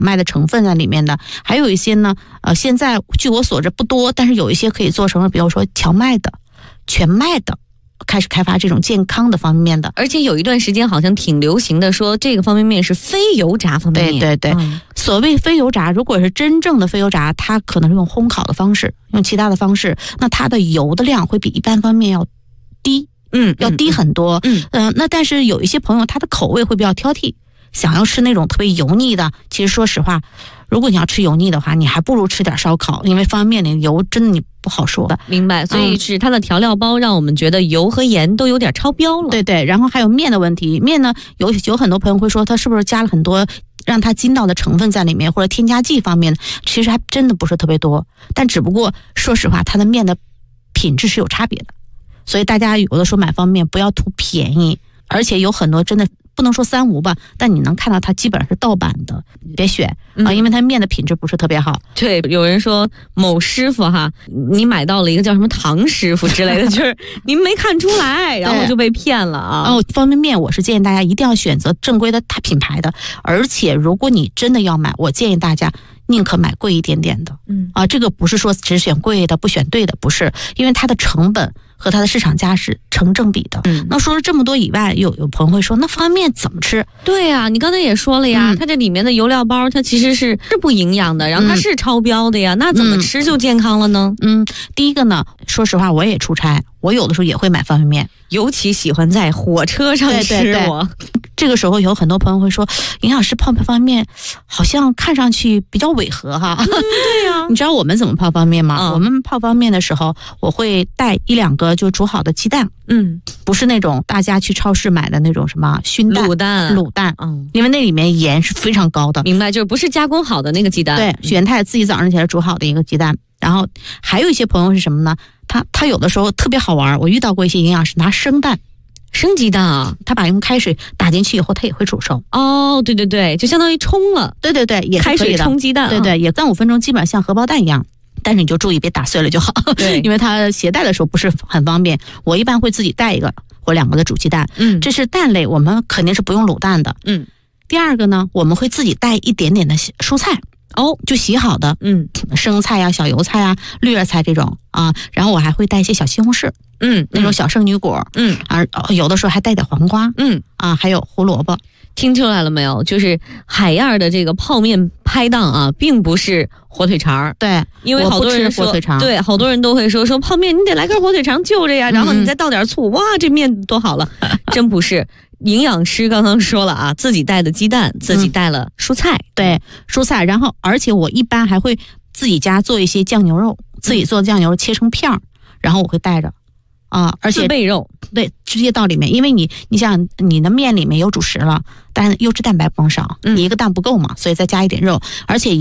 麦的成分在里面的，还有一些呢，现在据我所知不多，但是有一些可以做成了，比如说荞麦的、全麦的。开始开发这种健康的方便面的， 而且有一段时间好像挺流行的，说这个方便面是非油炸方便面。 对对对，所谓非油炸，如果是真正的非油炸，它可能是用烘烤的方式，用其他的方式，那它的油的量会比一般方便面要低，要低很多。那但是有一些朋友他的口味会比较挑剔，想要吃那种特别油腻的，其实说实话，如果你要吃油腻的话，你还不如吃点烧烤，因为方便面里油真的你不好说的。 明白，所以是它的调料包让我们觉得油和盐都有点超标了。 对对，然后还有面的问题，面呢有很多朋友会说它是不是加了很多让它筋道的成分在里面，或者添加剂方面，其实还真的不是特别多，但只不过说实话，它的面的品质是有差别的，所以大家有的时候买方便面不要图便宜，而且有很多真的。不能说三无吧，但你能看到它基本上是盗版的，别选啊，因为它面的品质不是特别好。 对，有人说某师傅哈，你买到了一个叫什么唐师傅之类的，就是您没看出来，然后就被骗了啊。 方便面我是建议大家一定要选择正规的大品牌的，而且如果你真的要买，我建议大家宁可买贵一点点的。这个不是说只选贵的不选对的，不是，因为它的成本和它的市场价是成正比的。那说了这么多以外，有朋友会说，那方便面怎么吃？ 对呀，你刚才也说了呀，它这里面的油料包它其实是不营养的，然后它是超标的呀，那怎么吃就健康了呢？ 第一个呢，说实话我也出差，我有的时候也会买方便面， 尤其喜欢在火车上吃。 对，这个时候有很多朋友会说，营养师泡方便面好像看上去比较违和哈。 对呀， 你知道我们怎么泡方便面吗？我们泡方便面的时候，我会带1-2个就煮好的鸡蛋。不是那种大家去超市买的那种什么熏蛋、卤蛋，因为那里面盐是非常高的。 明白，就是不是加工好的那个鸡蛋。 对，许元泰自己早上起来煮好的一个鸡蛋。然后还有一些朋友是什么呢？他有的时候特别好玩，我遇到过一些营养师拿生蛋。 生鸡蛋啊， 他把用开水打进去以后，它也会煮熟。 对对对，就相当于冲了。 对对对，也是可以的。 开水冲鸡蛋。 对对，也3-5分钟，基本上像荷包蛋一样。但是你就注意别打碎了就好， 对， 因为它携带的时候不是很方便。我一般会自己带1个或2个的煮鸡蛋。这是蛋类，我们肯定是不用卤蛋的。第二个呢，我们会自己带一点点的蔬菜。就洗好的，生菜啊、小油菜啊、绿叶菜这种啊，然后我还会带一些小西红柿，那种小圣女果，有的时候还带点黄瓜，还有胡萝卜。 听出来了没有？就是海燕的这个泡面拍档啊，并不是火腿肠。 对， 因为好多人说火腿肠， 对，好多人都会说泡面你得来根火腿肠就着呀，然后你再倒点醋，哇，这面多好了。真不是。营养师刚刚说了啊，自己带的鸡蛋，自己带了蔬菜， 对，蔬菜，然后而且我一般还会自己家做一些酱牛肉，自己做酱牛肉切成片儿，然后我会带着而且自备肉， 对，直接到里面，因为你想你的面里面有主食了，但优质蛋白不能少，你一个蛋不够嘛，所以再加一点肉，而且